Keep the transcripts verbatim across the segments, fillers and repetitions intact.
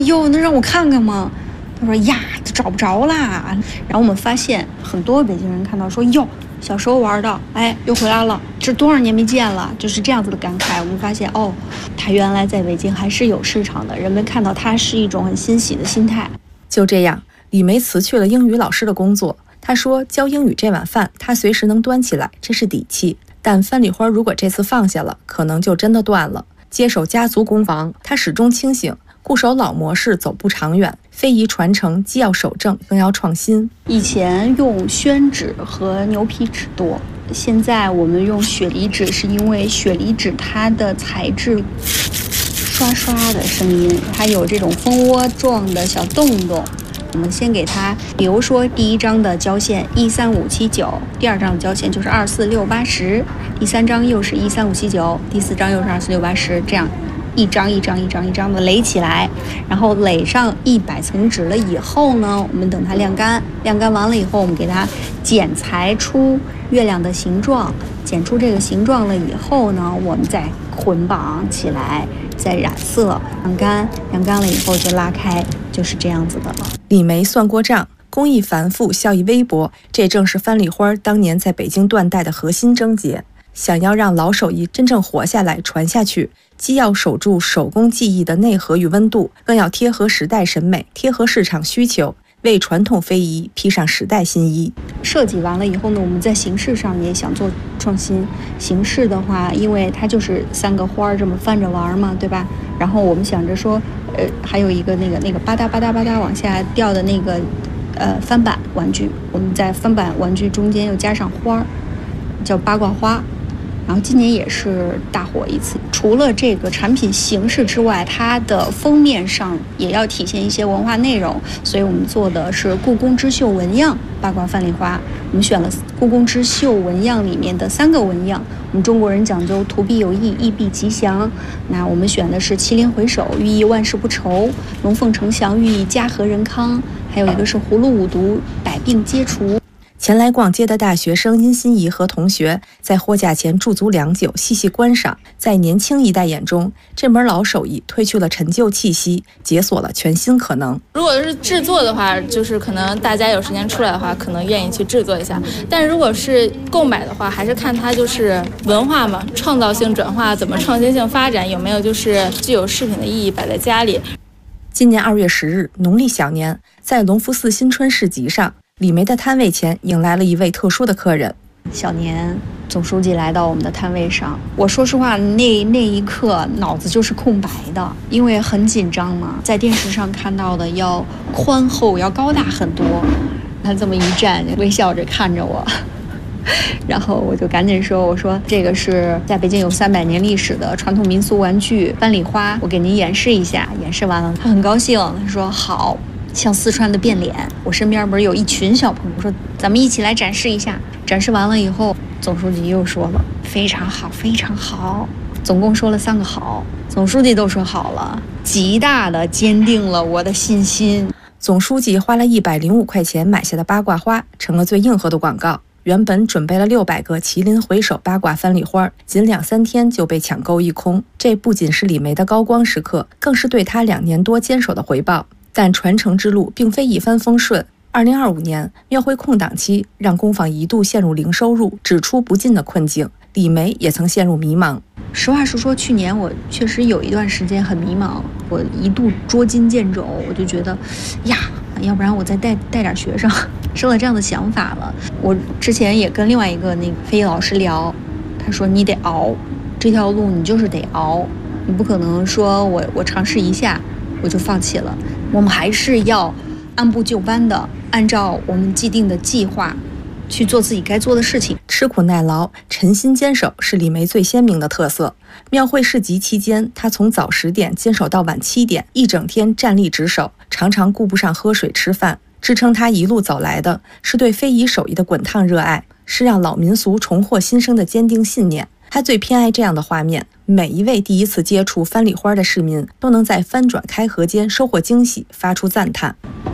哟，能让我看看吗？他说呀，找不着啦。然后我们发现很多北京人看到说哟，小时候玩的，哎，又回来了，这多少年没见了，就是这样子的感慨。我们发现哦，它原来在北京还是有市场的，人们看到它是一种很欣喜的心态。 就这样，李梅辞去了英语老师的工作。她说，教英语这碗饭，她随时能端起来，这是底气。但番里花如果这次放下了，可能就真的断了。接手家族工坊，她始终清醒。固守老模式走不长远，非遗传承既要守正，更要创新。 以前用宣纸和牛皮纸多，现在我们用雪梨纸，是因为雪梨纸它的材质刷刷的声音，它有这种蜂窝状的小洞洞。我们先给它，比如说第一张的交线一三五七九，第二张的交线就是二四六八十，第三张又是一三五七九，第四张又是二四六八十，这样。一张一张一张一张的垒起来，然后垒上一百层纸了以后呢，我们等它晾干，晾干完了以后，我们给它剪裁出月亮的形状，剪出这个形状了以后呢，我们再捆绑起来，再染色，晾干，晾干了以后就拉开，就是这样子的了。 李梅算过账，工艺繁复，效益微薄，这正是番里花当年在北京断代的核心症结。想要让老手艺真正活下来、传下去，既要守住手工技艺的内核与温度，更要贴合时代审美，贴合市场需求，为传统非遗披上时代新衣。 设计完了以后呢，我们在形式上也想做创新。形式的话，因为它就是三个花这么翻着玩嘛，对吧？然后我们想着说，呃，还有一个那个那个吧嗒吧嗒吧嗒往下掉的那个，呃，翻版玩具，我们在翻版玩具中间又加上花，叫八卦花。然后今年也是大火一次。除了这个产品形式之外，它的封面上也要体现一些文化内容，所以我们做的是故宫织绣纹样八卦范梨花。我们选了故宫织绣纹样里面的三个纹样。我们中国人讲究图必有意，意必吉祥。那我们选的是麒麟回首，寓意万事不愁；龙凤呈祥，寓意家和人康。还有一个是葫芦五毒，百病皆除。 前来逛街的大学生殷心怡和同学在货架前驻足良久，细细观赏。在年轻一代眼中，这门老手艺褪去了陈旧气息，解锁了全新可能。 如果是制作的话，就是可能大家有时间出来的话，可能愿意去制作一下。但如果是购买的话，还是看它就是文化嘛，创造性转化怎么创新性发展，有没有就是具有饰品的意义摆在家里。 今年二月十日，农历小年，在隆福寺新春市集上，李梅的摊位前迎来了一位特殊的客人。 小年总书记来到我们的摊位上，我说实话，那那一刻脑子就是空白的，因为很紧张嘛，在电视上看到的要宽厚要高大很多，他这么一站微笑着看着我，然后我就赶紧说，我说这个是在北京有三百年历史的传统民俗玩具番里花，我给您演示一下。演示完了他很高兴，他说好，像四川的变脸。我身边不是有一群小朋友，说咱们一起来展示一下。展示完了以后，总书记又说了非常好非常好，总共说了三个好，总书记都说好了，极大的坚定了我的信心。 总书记花了一百零五块钱买下的八卦花成了最硬核的广告。原本准备了六百个麒麟回首八卦番里花，仅两三天就被抢购一空。这不仅是李梅的高光时刻，更是对她两年多坚守的回报。但传承之路并非一帆风顺。二零二五年庙会空档期，让工坊一度陷入零收入、只出不进的困境。李梅也曾陷入迷茫。 实话实说，去年我确实有一段时间很迷茫，我一度捉襟见肘，我就觉得，呀，要不然我再带带点学生，生了这样的想法了。我之前也跟另外一个那个非遗老师聊，他说你得熬，这条路你就是得熬，你不可能说我我尝试一下我就放弃了。我们还是要按部就班的，按照我们既定的计划去做自己该做的事情。 吃苦耐劳、诚心坚守是李梅最鲜明的特色。庙会市集期间，她从早十点坚守到晚七点，一整天站立值守，常常顾不上喝水吃饭。支撑她一路走来的是对非遗手艺的滚烫热爱，是让老民俗重获新生的坚定信念。她最偏爱这样的画面，每一位第一次接触番里花的市民都能在翻转开合间收获惊喜，发出赞叹。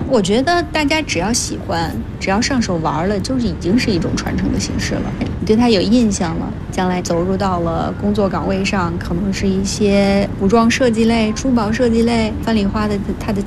我觉得大家只要喜欢，只要上手玩了，就是已经是一种传承的形式了。你对它有印象了，将来走入到了工作岗位上，可能是一些服装设计类、珠宝设计类、范丽花的它的